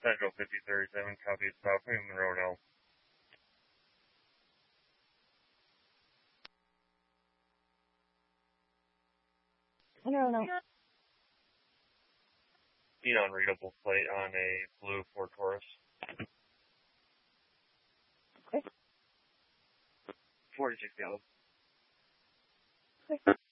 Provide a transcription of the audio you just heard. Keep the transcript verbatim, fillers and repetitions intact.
Central fifty thirty-seven, copy of South Monroe now. No, no. Need unreadable plate on a blue Ford Taurus. Okay. forty-six yellow. Okay.